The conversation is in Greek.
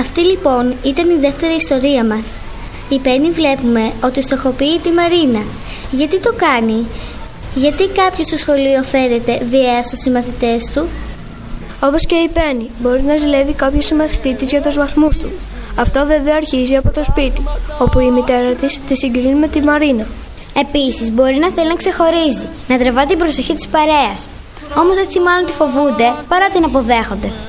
Αυτή λοιπόν ήταν η δεύτερη ιστορία μας. Η Πέννη βλέπουμε ότι στοχοποιεί τη Μαρίνα. Γιατί το κάνει? Γιατί κάποιος στο σχολείο φέρεται βία στους συμμαθητές του? Όπως και η Πέννη, μπορεί να ζηλεύει κάποιο συμμαθητή της για τους βαθμούς του. Αυτό βέβαια αρχίζει από το σπίτι, όπου η μητέρα της τη συγκρίνει με τη Μαρίνα. Επίσης, μπορεί να θέλει να ξεχωρίζει, να τραβά την προσοχή της παρέας. Όμως έτσι μάλλον τη φοβούνται παρά την αποδέχονται.